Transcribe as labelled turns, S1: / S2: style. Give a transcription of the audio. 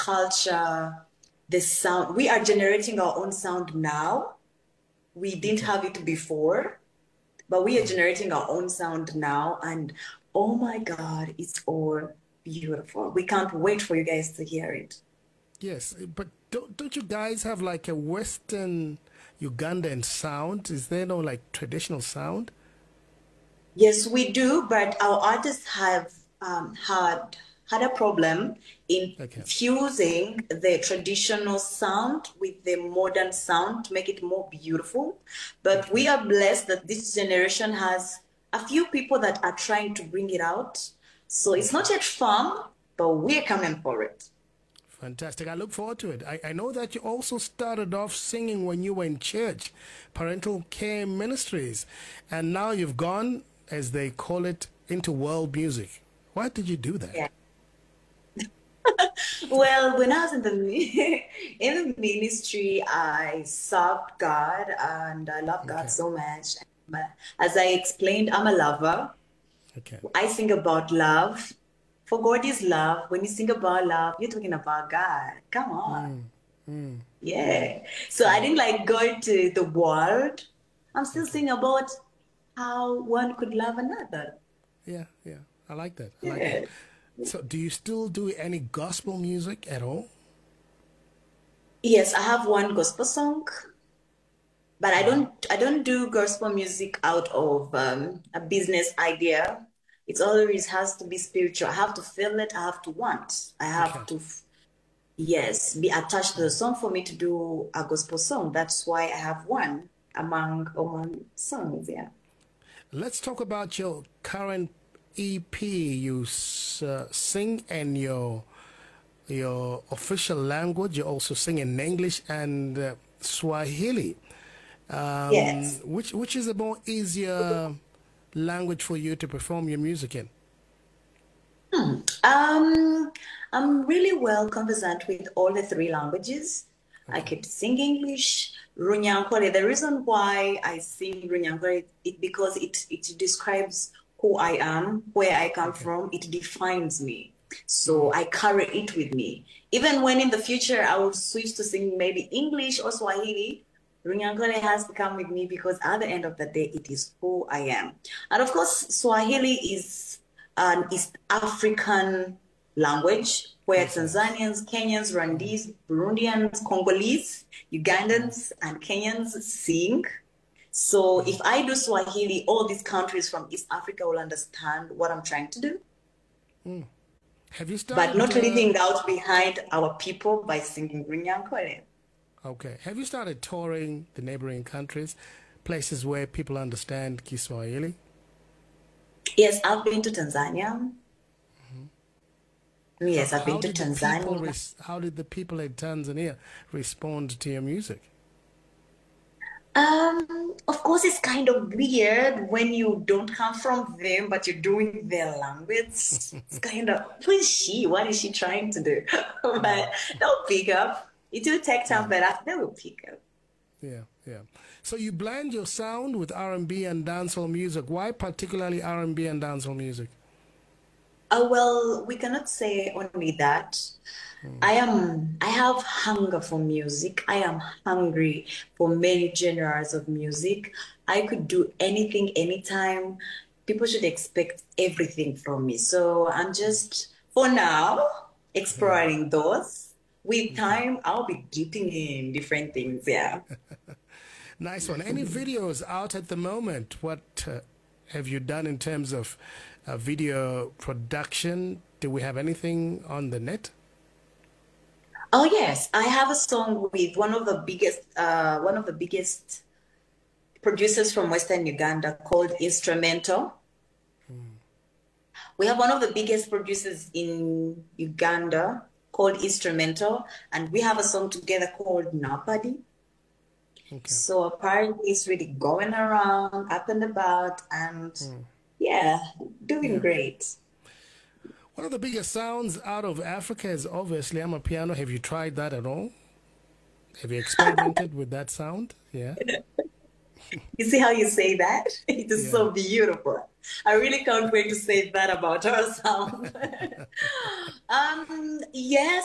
S1: culture, the sound. We are generating our own sound now. We didn't
S2: Okay.
S1: have it before, but we are generating our own sound now. And oh my God, it's all beautiful. We can't wait for you guys to hear it.
S2: Yes, but don't you guys have like a Western Ugandan sound? Is there no like traditional sound?
S1: Yes, we do, but our artists have had a problem in
S2: Okay.
S1: fusing the traditional sound with the modern sound to make it more beautiful. But
S2: Okay.
S1: we are blessed that this generation has a few people that are trying to bring it out. So it's
S2: Okay.
S1: not yet firm, but we're coming for it.
S2: Fantastic. I look forward to it. I know that you also started off singing when you were in church, Parental Care Ministries, and now you've gone, as they call it, into world music. Why did you do that?
S1: Yeah. Well, when I was in the in the ministry, I served God and I love God
S2: Okay.
S1: so much. As I explained, I'm a lover.
S2: Okay.
S1: I sing about love. For God is love. When you sing about love, you're talking about God. Come on.
S2: Mm, mm, mm,
S1: Yeah. So I
S2: mm.
S1: didn't like go to the world. I'm still
S2: Okay.
S1: singing about how one could love another.
S2: Yeah, yeah. I like that. I like that.
S1: Yeah.
S2: So, do you still do any gospel music at all?
S1: Yes, I have one gospel song. But
S2: Mm.
S1: I don't do gospel music out of a business idea. It always has to be spiritual. I have to feel it. I have to want. I
S2: Okay.
S1: have to, yes, be attached to the
S2: Mm.
S1: song for me to do a gospel song. That's why I have one among songs. Yeah.
S2: Let's talk about your current EP. You sing in your official language. You also sing in English and Swahili,
S1: Yes.
S2: which is a more easier language for you to perform your music in.
S1: Um, I'm really well conversant with all the three languages. I
S2: Okay.
S1: could sing English, Runyankore. The reason why I sing Runyankore is because it describes who I am, where I come
S2: Okay.
S1: from. It defines me.
S2: Mm.
S1: So I carry it with me. Even when in the future I will switch to sing maybe English or Swahili, Runyankore has to come with me because at the end of the day, it is who I am. And of course, Swahili is an East African language where
S2: Yes, it is.
S1: Tanzanians, Kenyans,
S2: Mm.
S1: Rwandese, Burundians, Congolese,
S2: Mm.
S1: Ugandans, and Kenyans sing. So
S2: Mm.
S1: if I do Swahili, all these countries from East Africa will understand what I'm trying to do,
S2: Mm. Have you
S1: but
S2: started?
S1: not leaving out behind our people by singing Runyankore.
S2: Okay. Have you started touring the neighboring countries, places where people understand Kiswahili?
S1: Yes, I've been to Tanzania. Yes, I've been
S2: How
S1: to
S2: did the people
S1: Tanzania.
S2: how did the people in Tanzania respond to your music?
S1: Of course, it's kind of weird when you don't come from them, but you're doing their language. It's kind of, who is she? What is she trying to do?
S2: Mm.
S1: But they'll pick up. It will take time,
S2: Yeah.
S1: but after they will pick up.
S2: Yeah, yeah. So you blend your sound with R&B and dancehall music. Why particularly R&B and dancehall music?
S1: Well, we cannot say only that. I have hunger for music. I am hungry for many genres of music. I could do anything, anytime. People should expect everything from me. So I'm just, for now, exploring those. With
S2: Okay.
S1: time, I'll be dipping in different things. Yeah.
S2: Nice one. Any videos out at the moment? What have you done in terms of video production? Do we have anything on the net?
S1: Oh yes, I have a song with one of the biggest producers from Western Uganda called Instrumental. We have one of the biggest producers in Uganda called Instrumental, and we have a song together called Napadi.
S2: Okay.
S1: So apparently it's really going around, up and about, and yeah, doing
S2: Yeah.
S1: great.
S2: One of the biggest sounds out of Africa is obviously Amapiano. Have you tried that at all? Have you experimented with that sound? Yeah.
S1: You see how you say that? It is
S2: Yeah.
S1: so beautiful. I really can't wait to say that about our sound. Yes,